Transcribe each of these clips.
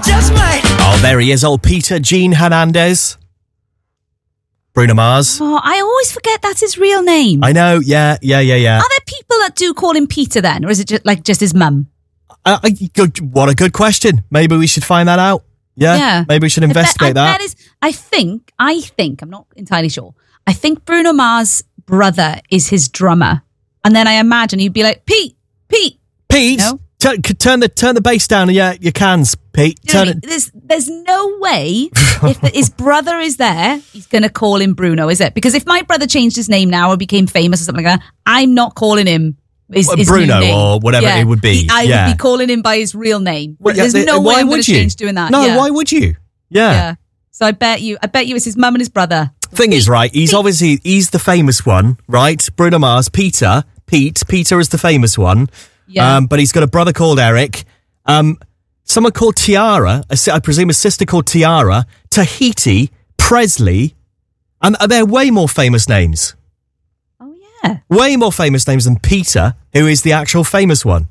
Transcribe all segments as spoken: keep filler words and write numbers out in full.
just might. Oh, there he is, old Peter Gene Hernandez. Bruno Mars. Oh, I always forget that's his real name. I know, yeah, yeah, yeah, yeah. Are there people that do call him Peter then? Or is it just, like just his mum? Uh, good, what a good question. Maybe we should find that out. Yeah, yeah. Maybe we should investigate I bet, I that. bet is, I think, I think, I'm not entirely sure. I think Bruno Mars' brother is his drummer. And then I imagine he'd be like, Pete, Pete. Pete, No? t- turn the turn the bass down on your, your cans, Pete. You know Turn what I mean? it. There's, there's no way if the, his brother is there, he's going to call him Bruno, is it? Because if my brother changed his name now or became famous or something like that, I'm not calling him his, his Bruno new name. or whatever Yeah. it would be. He- I yeah. would be calling him by his real name. Well, yeah, There's th- no way why I'm going would to you? change doing that. No, yeah. why would you? Yeah. Yeah. So I bet you, I bet you it's his mum and his brother. Thing is, right, he's obviously, he's the famous one, right? Bruno Mars, Peter, Pete, Peter is the famous one. Yeah. Um, but he's got a brother called Eric. Um, someone called Tiara, a si- I presume a sister called Tiara, Tahiti, Presley, and they're way more famous names. Oh, yeah. Way more famous names than Peter, who is the actual famous one.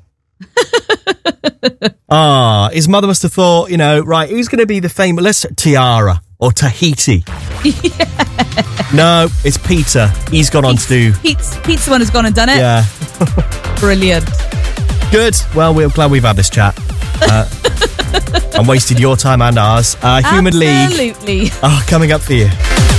Ah, his mother must have thought, you know, right, who's going to be the famous? Let's Tiara or Tahiti. Yeah. No, it's Peter. He's gone on to do. Pete's, Pete's the one who's gone and done it. Yeah. Brilliant. Good. Well, we're glad we've had this chat. Uh, and wasted your time and ours. Uh, Human League. Absolutely. Oh, coming up for you.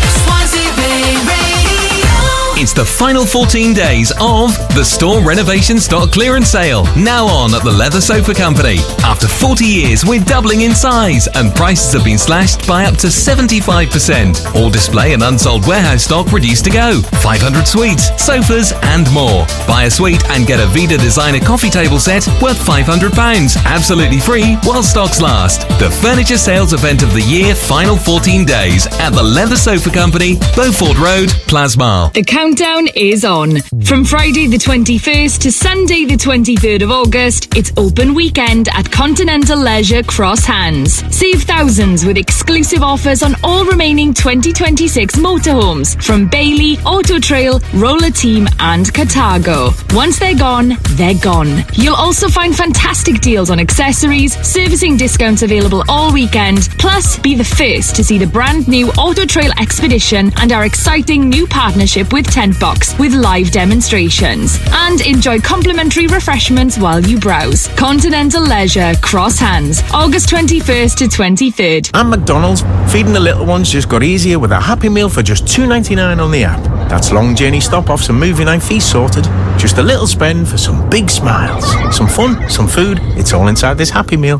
It's the final fourteen days of the Store Renovation Stock Clearance Sale, now on at the Leather Sofa Company. After forty years, we're doubling in size, and prices have been slashed by up to seventy-five percent. All display and unsold warehouse stock reduced to go. five hundred suites, sofas, and more. Buy a suite and get a Vida Designer coffee table set worth five hundred pounds, absolutely free while stocks last. The furniture sales event of the year, final fourteen days at the Leather Sofa Company, Beaufort Road, Plasmar. The countdown is on. From Friday the twenty-first to Sunday the twenty-third of August, it's open weekend at Continental Leisure Cross Hands. Save thousands with exclusive offers on all remaining twenty twenty-six motorhomes from Bailey, Auto Trail, Roller Team and Cartago. Once they're gone, they're gone. You'll also find fantastic deals on accessories, servicing discounts available all weekend, plus be the first to see the brand new Auto Trail Expedition and our exciting new partnership with Tent Box with live demonstrations. And enjoy complimentary refreshments while you browse. Continental Leisure Cross Hands, August twenty-first to twenty-third. And McDonald's, feeding the little ones just got easier with a Happy Meal for just two ninety-nine on the app. That's long journey stop-offs and movie night fees sorted. Just a little spend for some big smiles. Some fun, some food, it's all inside this Happy Meal.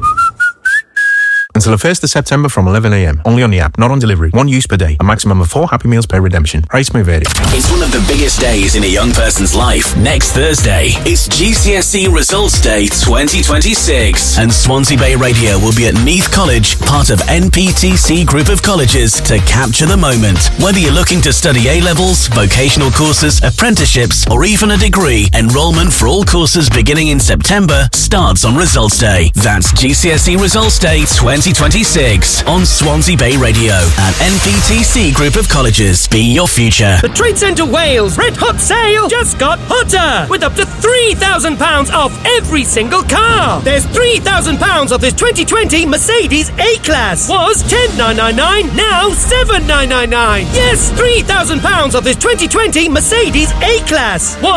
Until the first of September from eleven a m. Only on the app, not on delivery. One use per day. A maximum of four Happy Meals per redemption. Price may vary. It's one of the biggest days in a young person's life. Next Thursday, it's G C S E Results Day twenty twenty-six. And Swansea Bay Radio will be at Neath College, part of N P T C group of colleges, to capture the moment. Whether you're looking to study A-levels, vocational courses, apprenticeships, or even a degree, enrolment for all courses beginning in September starts on Results Day. That's G C S E Results Day twenty twenty-six on Swansea Bay Radio and N P T C group of colleges. Be your future. The Trade Centre Wales Red Hot Sale just got hotter with up to three thousand pounds off every single car. There's three thousand pounds off this twenty twenty Mercedes A-Class. Was ten thousand nine hundred ninety-nine, now seven thousand nine hundred ninety-nine. Yes, three thousand pounds off this twenty twenty Mercedes A-Class. Was